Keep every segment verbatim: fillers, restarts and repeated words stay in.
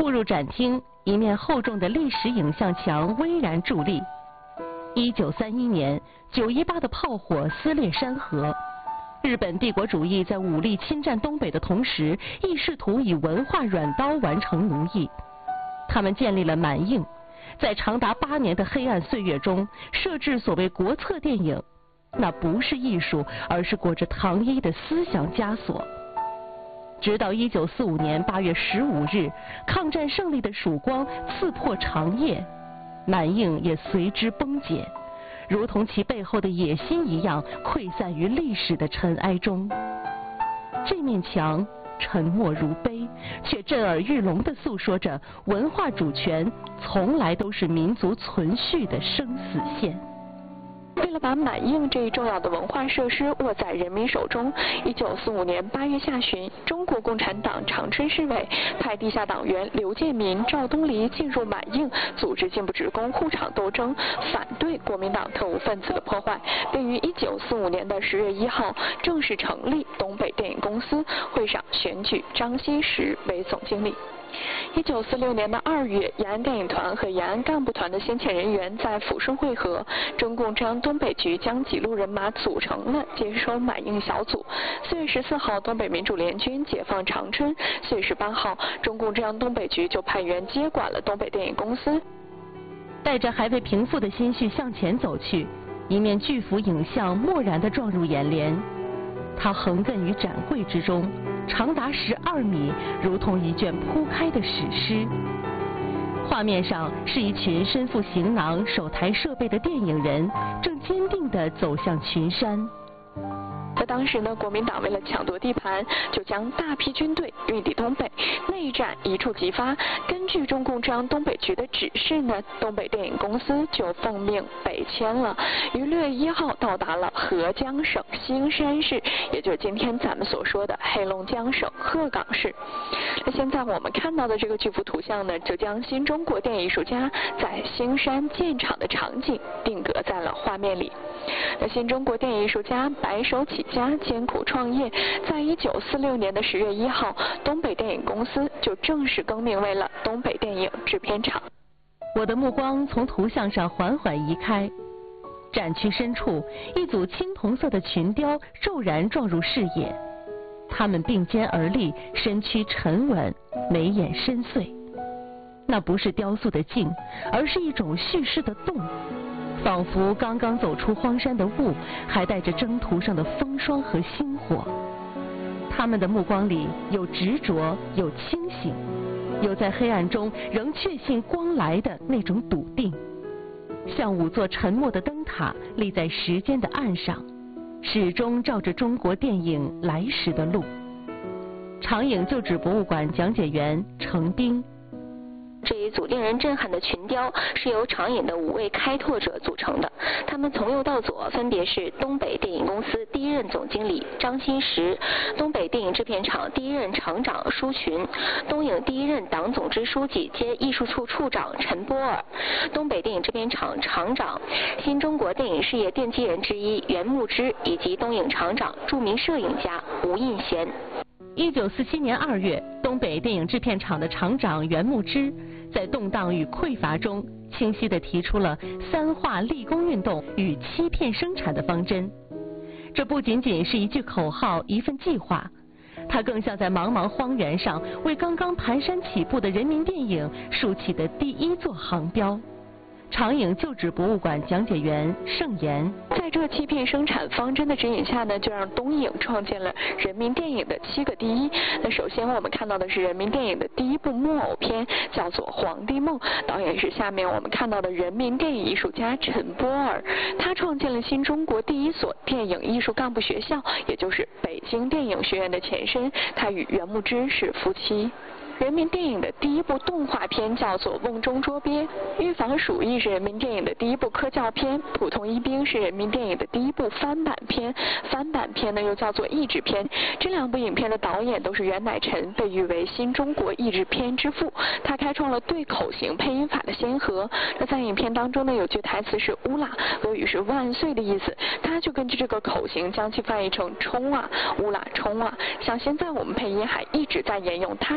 步入展厅，一面厚重的历史影像墙巍然伫立。一九三一年，九一八的炮火撕裂山河。日本帝国主义在武力侵占东北的同时，亦试图以文化软刀完成奴役。他们建立了满映，在长达八年的黑暗岁月中，设置所谓国策电影，那不是艺术，而是裹着糖衣的思想枷锁。直到一九四五年八月十五日，抗战胜利的曙光刺破长夜，满映也随之崩解。如同其背后的野心一样，溃散于历史的尘埃中。这面墙沉默如碑，却震耳欲聋地诉说着文化主权从来都是民族存续的生死线。 为了把满映这一重要的文化设施握在人民手中，一九四五年八月下旬，中国共产党长春市委派地下党员刘建民、赵东篱进入满映，组织进步职工护场斗争，反对国民党特务分子的破坏，并于一九四五年的十月一号正式成立东北电影公司，会上选举张新时为总经理。一九四六年的二月，延安电影团和延安干部团的先遣人员在抚顺会合，中共中央东北局将几路人马组成了接收满映小组。四月十四号，东北民主联军解放长春。四月十八号，中共中央东北局就派员接管了东北电影公司。 带着还未平复的心绪向前走去，一面巨幅影像蓦然地撞入眼帘。它横亘于展柜之中，长达十二米，如同一卷铺开的史诗。画面上是一群身负行囊、手抬设备的电影人，正坚定地走向群山。 在当时呢，国民党为了抢夺地盘，就将大批军队运抵东北，内战一触即发。根据中共中央东北局的指示呢，东北电影公司就奉命北迁了，于六月一号到达了合江省兴山市，也就是今天咱们所说的黑龙江省鹤岗市。那现在我们看到的这个巨幅图像呢，就将新中国电影艺术家在兴山建厂的场景定格在了画面里。那新中国电影艺术家白手起家，艰苦创业，在一九四六年的十月一号，东北电影公司就正式更名为了东北电影制片厂。 我的目光从图像上缓缓移开，展区深处，一组青铜色的群雕骤然撞入视野。他们并肩而立，身躯沉稳，眉眼深邃。那不是雕塑的静，而是一种叙事的动。仿佛刚刚走出荒山的雾，还带着征途上的风霜和星火。他们的目光里有执着，有清醒，有在黑暗中仍确信光来的那种笃定。像五座沉默的灯塔立在时间的岸上，始终照着中国电影来时的路。长影旧址博物馆讲解员程斌。 这一组令人震撼的群雕是由长影的五位开拓者组成的，他们从右到左分别是东北电影公司第一任总经理张新时，东北电影制片厂第一任厂长舒群，东影第一任党总支书记兼艺术处处长陈波尔，东北电影制片厂厂长、新中国电影事业奠基人之一袁牧之，以及东影厂长著名摄影家吴印贤。 一九四七年二月，东北电影制片厂的厂长袁牧之在动荡与匮乏中，清晰地提出了三化立功运动与欺骗生产的方针。这不仅仅是一句口号，一份计划，它更像在茫茫荒原上为刚刚蹒跚起步的人民电影竖起的第一座航标。长影旧址博物馆讲解员盛言， 在这欺骗生产方针的指引下呢，就让东影创建了人民电影的七个第一。那首先我们看到的是人民电影的第一部木偶片，叫做《皇帝梦》，导演是下面我们看到的人民电影艺术家陈波尔，他创建了新中国第一所电影艺术干部学校，也就是北京电影学院的前身，他与袁牧之是夫妻。人民电影的第一部动画片叫做《瓮中捉鳖》，《预防鼠疫》是人民电影的第一部科教片，《普通一兵》是人民电影的第一部翻版片，翻版片呢又叫做译制片。这两部影片的导演都是袁乃臣，被誉为新中国译制片之父，他开创了对口型配音法的先河。那在影片当中呢，有句台词是乌拉，俄语是万岁的意思，他就根据这个口型将其翻译成冲啊乌拉冲啊。像现在我们配音还一直在沿用他开创的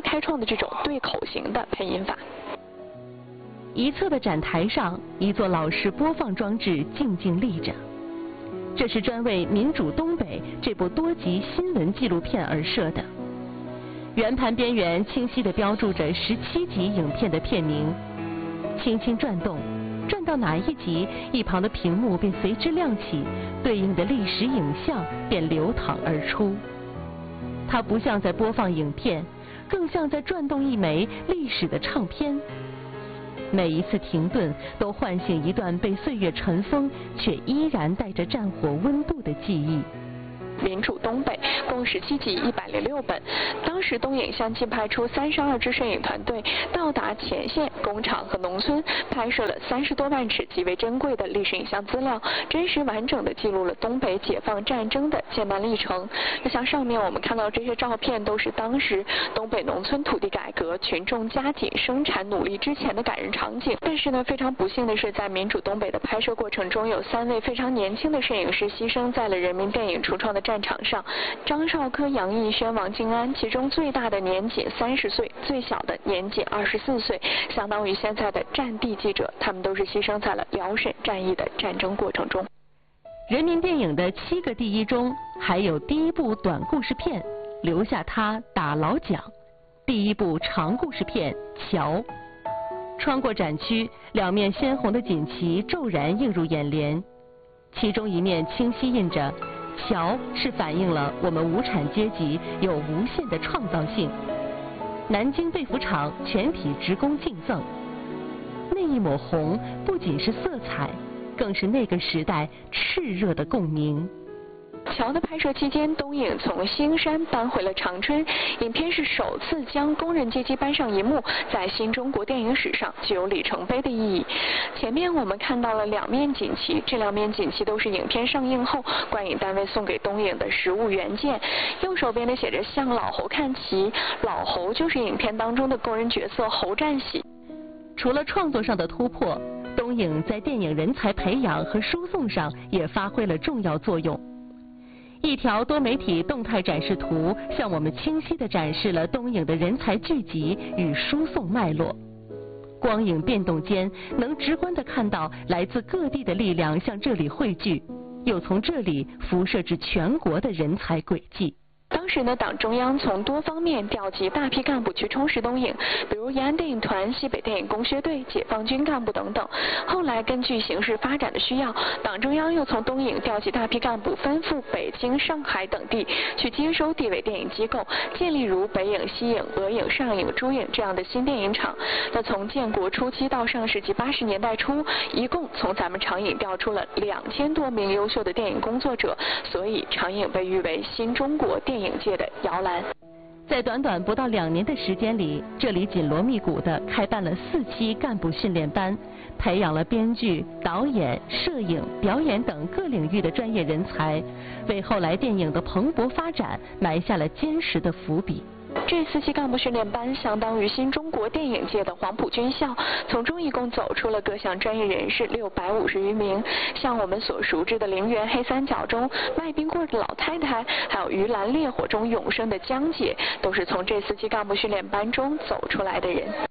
这种对口型的配音法。 一侧的展台上，一座老式播放装置静静立着，这是专为《民主东北》这部多集新闻纪录片而设的。圆盘边缘清晰地标注着十七集影片的片名，轻轻转动，转到哪一集，一旁的屏幕便随之亮起，对应的历史影像便流淌而出。它不像在播放影片，更像在转动一枚历史的唱片。每一次停顿，都唤醒一段被岁月尘封，却依然带着战火温度的记忆。 民主东北共十七集一百零六本，当时东影相继派出三十二支摄影团队到达前线工厂和农村，拍摄了三十多万尺极为珍贵的历史影像资料，真实完整的记录了东北解放战争的艰难历程。那像上面我们看到这些照片，都是当时东北农村土地改革、群众加紧生产努力之前的感人场景。但是呢，非常不幸的是，在民主东北的拍摄过程中，有三位非常年轻的摄影师牺牲在了人民电影初创的战场上。张少科、杨逸轩、王静安，其中最大的年仅三十岁，最小的年仅二十四岁，相当于现在的战地记者。他们都是牺牲在了辽沈战役的战争过程中。 人民电影的七个第一中，还有第一部短故事片《留下他打老蒋》，第一部长故事片《桥》。穿过展区，两面鲜红的锦旗骤然映入眼帘，其中一面清晰印着“桥”是反映了我们无产阶级有无限的创造性。南京被服厂全体职工敬赠。那一抹红不仅是色彩，更是那个时代炽热的共鸣。 桥的拍摄期间，东影从兴山搬回了长春，影片是首次将工人阶级搬上银幕，在新中国电影史上具有里程碑的意义。前面我们看到了两面锦旗，这两面锦旗都是影片上映后观影单位送给东影的实物原件。右手边的写着向老侯看齐，老侯就是影片当中的工人角色侯占喜。 除了创作上的突破，东影在电影人才培养和输送上也发挥了重要作用。一条多媒体动态展示图向我们清晰地展示了东影的人才聚集与输送脉络。光影变动间，能直观地看到来自各地的力量向这里汇聚，又从这里辐射至全国的人才轨迹。 当时呢，党中央从多方面调集大批干部去充实东影，比如延安电影团、西北电影工学队、解放军干部等等。后来根据形势发展的需要，党中央又从东影调集大批干部奔赴北京、上海等地，去接收地委电影机构，建立如北影、西影、俄影、上影、珠影这样的新电影厂。那从建国初期到上世纪八十年代初，一共从咱们长影调出了两千多名优秀的电影工作者，所以长影被誉为新中国电影界的摇篮。 在短短不到两年的时间里，这里紧锣密鼓地开办了四期干部训练班，培养了编剧、导演、摄影、表演等各领域的专业人才，为后来电影的蓬勃发展埋下了坚实的伏笔。 这四期干部训练班相当于新中国电影界的黄埔军校，从中一共走出了各项专业人士六百五十余名。像我们所熟知的陵园黑三角中卖冰棍的老太太，还有鱼兰烈火中永生的江姐，都是从这四期干部训练班中走出来的人。